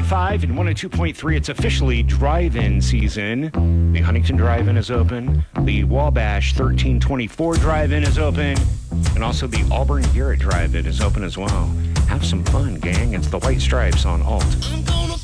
101.5 and 102.3, it's officially drive-in season. The Huntington Drive-In is open. The Wabash 1324 Drive-In is open. And also the Auburn Garrett Drive-In is open as well. Have some fun, gang. It's the White Stripes on Alt.